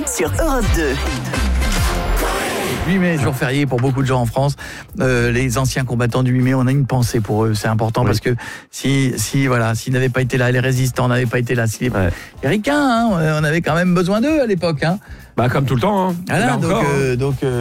sur Europe 2. 8 mai, jour férié pour beaucoup de gens en France. Les anciens combattants du 8 mai, on a une pensée pour eux. C'est important parce que s'ils n'avaient pas été là, les résistants n'avaient pas été là, si les ricains, on avait quand même besoin d'eux à l'époque. Bah comme tout le temps. Voilà, donc